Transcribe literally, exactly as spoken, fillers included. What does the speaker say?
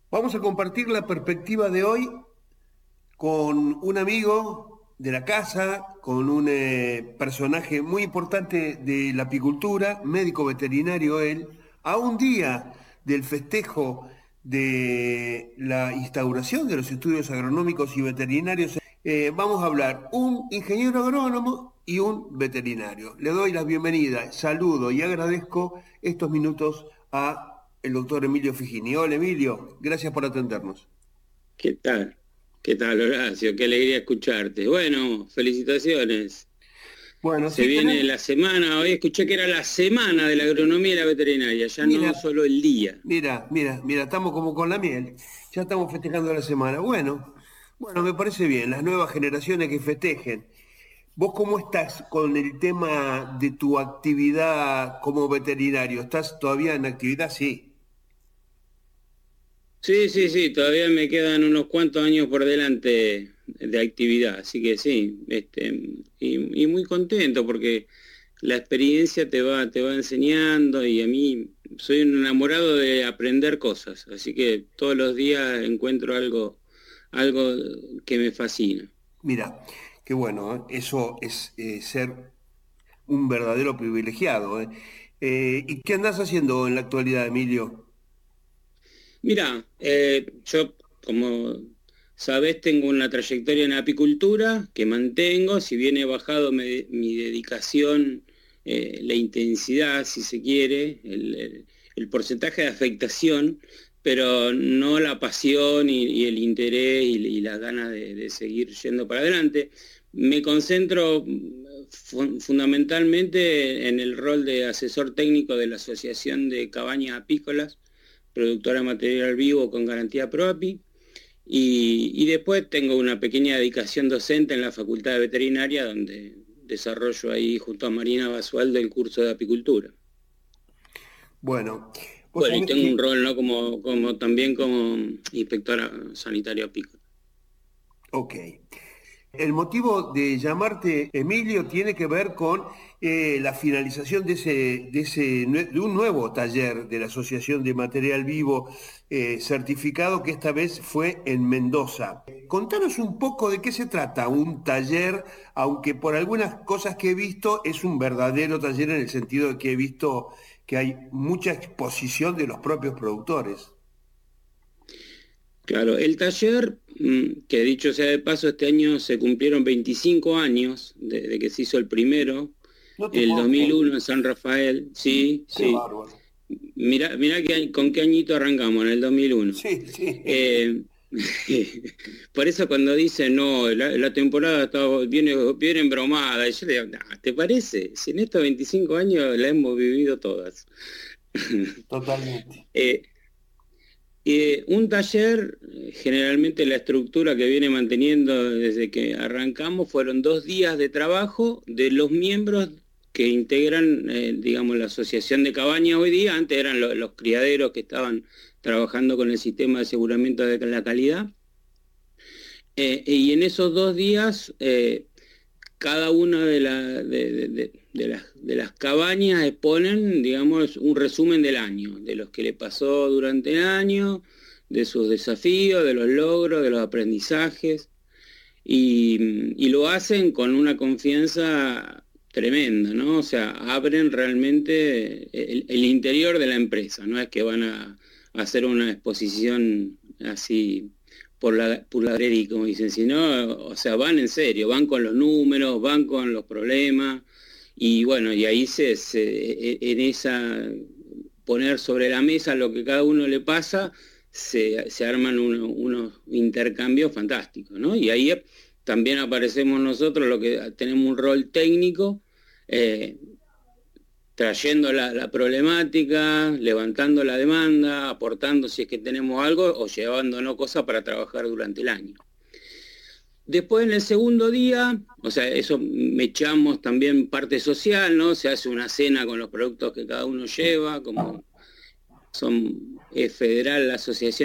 Vamos a compartir la perspectiva de hoy con un amigo de la casa, con un eh, personaje muy importante de la apicultura, médico veterinario él, a un día del festejo de la instauración de los estudios agronómicos y veterinarios. Eh, vamos a hablar un ingeniero agrónomo y un veterinario. Le doy la bienvenida, saludo y agradezco estos minutos a el doctor Emilio Figini. Hola Emilio, gracias por atendernos. ¿Qué tal? ¿Qué tal, Horacio? Qué alegría escucharte. Bueno, felicitaciones. Bueno, Se sí viene tenemos, la semana. Hoy escuché que era la semana de la agronomía y la veterinaria, ya no mira, solo el día. mira, mira, mira, estamos como con la miel, ya estamos festejando la semana. Bueno, bueno, me parece bien, las nuevas generaciones que festejen. ¿Vos cómo estás con el tema de tu actividad como veterinario? ¿Estás todavía en actividad? Sí. Sí, sí, sí, todavía me quedan unos cuantos años por delante de actividad, así que sí, este, y, y muy contento porque la experiencia te va, te va enseñando y a mí soy un enamorado de aprender cosas, así que todos los días encuentro algo, algo que me fascina. Mira, qué bueno, ¿eh? Eso es eh, ser un verdadero privilegiado, ¿eh? Eh, ¿y qué andás haciendo en la actualidad, Emilio? Mira, eh, yo, como sabés, tengo una trayectoria en apicultura que mantengo, si bien he bajado me- mi dedicación, eh, la intensidad, si se quiere, el, el- el porcentaje de afectación, pero no la pasión y, y el interés y, y las ganas de, de seguir yendo para adelante. Me concentro mm, fu- fundamentalmente en el rol de asesor técnico de la Asociación de Cabañas Apícolas, productora de material vivo con garantía ProAPI, y, y después tengo una pequeña dedicación docente en la Facultad de Veterinaria, donde desarrollo ahí junto a Marina Basualdo el curso de apicultura. Bueno, vos Bueno, y sabés tengo un que, rol, ¿no? Como, como también como inspectora sanitaria apícola. ok. El motivo de llamarte Emilio tiene que ver con eh, la finalización de, ese, de, ese, nue- de un nuevo taller de la Asociación de Material Vivo eh, certificado que esta vez fue en Mendoza. Contanos un poco de qué se trata un taller, aunque por algunas cosas que he visto es un verdadero taller en el sentido de que he visto que hay mucha exposición de los propios productores. Claro, el taller, mm, que dicho sea de paso, este año se cumplieron veinticinco años de, de que se hizo el primero, No te en el puedo creer. dos mil uno en San Rafael, sí, Qué sí. bárbaro. Mirá, mirá que, con qué añito arrancamos, en el dos mil uno. Sí, sí. Eh, por eso cuando dicen, no, la, la temporada está, viene, viene embromada, y yo le digo, "Nah, ¿te parece? Si en estos veinticinco años la hemos vivido todas". Totalmente. Eh, eh, un taller, eh, generalmente la estructura que viene manteniendo desde que arrancamos fueron dos días de trabajo de los miembros que integran, eh, digamos, la asociación de cabañas hoy día. Antes eran lo- los criaderos que estaban trabajando con el sistema de aseguramiento de la calidad. Eh, y en esos dos días, eh, cada una de, la- de- de- de- de las, de las cabañas exponen, digamos, un resumen del año, de los que le pasó durante el año, de sus desafíos, de los logros, de los aprendizajes, y, y lo hacen con una confianza tremenda, ¿no? O sea, abren realmente el, el interior de la empresa, no es que van a, a hacer una exposición así por la, por la grey, como dicen, sino, o sea, van en serio, van con los números, van con los problemas, y bueno, y ahí se, se en esa poner sobre la mesa lo que cada uno le pasa, se, se arman uno, unos intercambios fantásticos, ¿no? Y ahí también aparecemos nosotros, lo que tenemos un rol técnico, eh, trayendo la, la, problemática, levantando la demanda, aportando si es que tenemos algo o llevándonos cosas para trabajar durante el año. Después en el segundo día, o sea, eso me echamos también parte social, ¿no? Se hace una cena con los productos que cada uno lleva, como son, es federal la asociación